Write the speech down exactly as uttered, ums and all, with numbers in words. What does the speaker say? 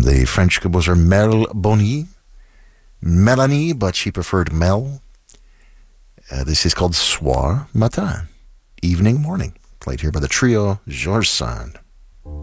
the French composer Mel Bonny. Melanie, but she preferred Mel. Uh, this is called Soir Matin, Evening Morning, played here by the trio Georges Sand.